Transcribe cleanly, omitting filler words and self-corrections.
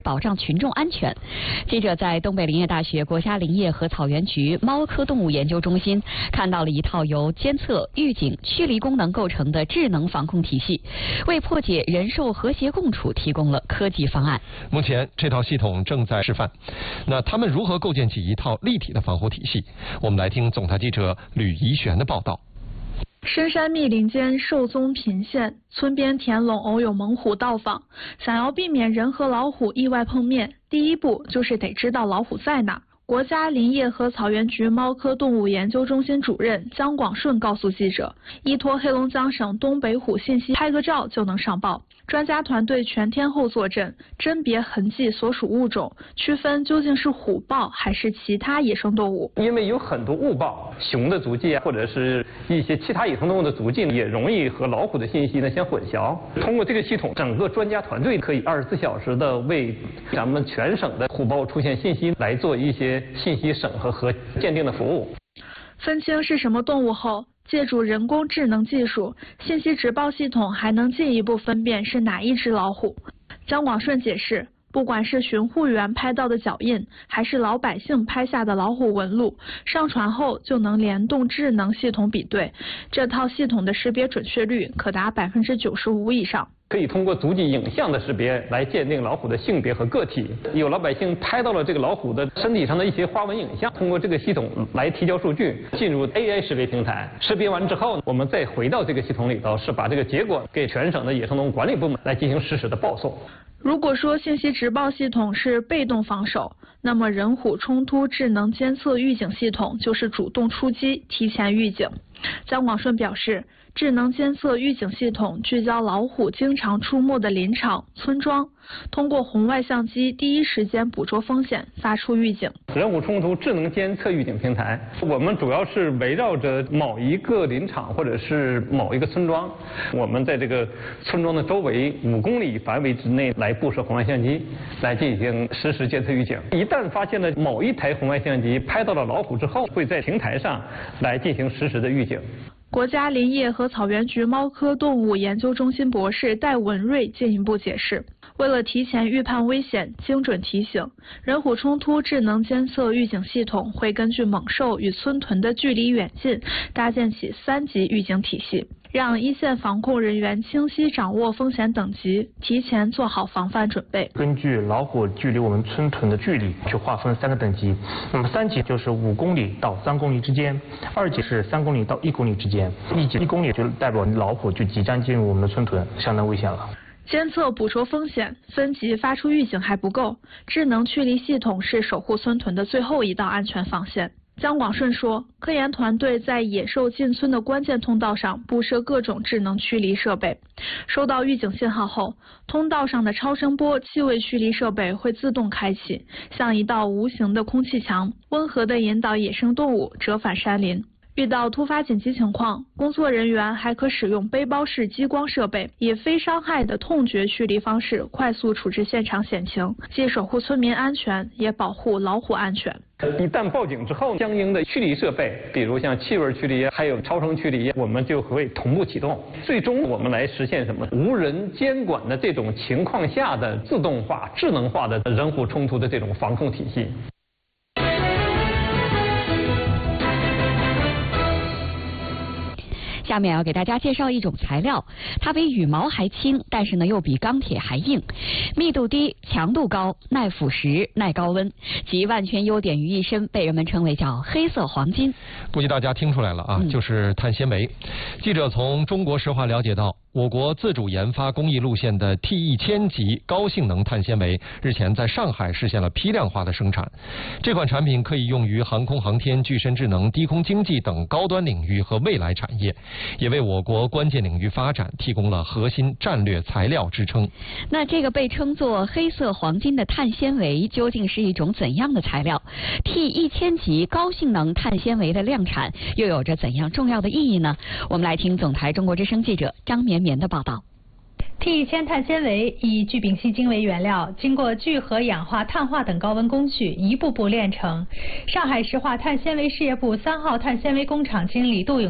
保障群众安全。记者在东北林业大学国家林业和草原局猫科动物研究中心看到了一套由监测、预警、驱离功能构成的智能防控体系，为破解人兽和谐共处提供了科技方案。 目前这套系统正在示范，那他们如何构建起一套立体的防护体系？我们来听总台记者吕怡璇的报道。 深山密林间兽踪频现，村边田垄偶有猛虎到访。想要避免人和老虎意外碰面，第一步就是得知道老虎在哪。国家林业和草原局猫科动物研究中心主任姜广顺告诉记者，依托黑龙江省东北虎信息，拍个照就能上报。专家团队全天候坐镇，甄别痕迹所属物种，区分究竟是虎豹还是其他野生动物。 因为有很多误报，熊的足迹或者是一些其他野生动物的足迹，也容易和老虎的信息呢相混淆。通过这个系统，整个专家团队可以24小时的为咱们全省的虎豹出现信息来做一些信息审核和鉴定的服务。 分清是什么动物后，借助人工智能技术，信息直报系统还能进一步分辨是哪一只老虎。姜广顺解释，不管是巡护员拍到的脚印，还是老百姓拍下的老虎纹路，上传后就能联动智能系统比对，这套系统的识别准确率可达95%以上。 可以通过足迹影像的识别来鉴定老虎的性别和个体。有老百姓拍到了这个老虎的身体上的一些花纹影像，通过这个系统来提交数据，进入 AI 识别平台。识别完之后，我们再回到这个系统里头，是把这个结果给全省的野生动物管理部门来进行实时的报送。 如果说信息直报系统是被动防守，那么人虎冲突智能监测预警系统就是主动出击，提前预警。姜广顺表示，智能监测预警系统聚焦老虎经常出没的林场、村庄，通过红外相机第一时间捕捉风险，发出预警。 人虎冲突智能监测预警平台，我们主要是围绕着某一个林场或者是某一个村庄，我们在这个村庄的周围5公里范围之内来布设红外相机，来进行实时监测预警。一旦发现了某一台红外相机拍到了老虎之后，会在平台上来进行实时的预警。 国家林业和草原局猫科动物研究中心博士戴文瑞进一步解释，为了提前预判危险、精准提醒，人虎冲突智能监测预警系统会根据猛兽与村屯的距离远近，搭建起3级预警体系，让一线防控人员清晰掌握风险等级，提前做好防范准备。 根据老虎距离我们村屯的距离去划分3个等级，那么3级就是5公里到3公里之间，2级是3公里到1公里之间，1级1公里就代表老虎就即将进入我们的村屯，相当危险了。 监测捕捉风险，分级发出预警还不够，智能驱离系统是守护村屯的最后一道安全防线。姜广顺说，科研团队在野兽进村的关键通道上布设各种智能驱离设备，收到预警信号后，通道上的超声波气味驱离设备会自动开启，像一道无形的空气墙，温和地引导野生动物折返山林。遇到突发紧急情况，工作人员还可使用背包式激光设备，以非伤害的痛觉驱离方式快速处置现场险情，既守护村民安全，也保护老虎安全。 一旦报警之后，相应的驱离设备，比如像气味驱离还有超声驱离，我们就会同步启动。最终我们来实现什么？无人监管的这种情况下的自动化、智能化的人虎冲突的这种防控体系。 下面要给大家介绍一种材料，它比羽毛还轻，但是呢又比钢铁还硬，密度低、强度高、耐腐蚀、耐高温，集万全优点于一身，被人们称为叫黑色黄金。 估计大家听出来了啊，就是碳纤维。记者从中国石化了解到，我国自主研发工艺路线的 T1000级高性能碳纤维日前在上海实现了批量化的生产。这款产品可以用于航空航天、具身智能、低空经济等高端领域和未来产业，也为我国关键领域发展提供了核心战略材料支撑。 那这个被称作黑色黄金的碳纤维究竟是一种怎样的材料？ T1000级高性能碳纤维的量产又有着怎样重要的意义呢？我们来听总台中国之声记者张绵绵的报道。 T1000碳纤维以聚丙烯腈为原料，经过聚合、氧化、碳化等高温工序，一步步炼成。上海石化碳纤维事业部3号碳纤维工厂经理杜永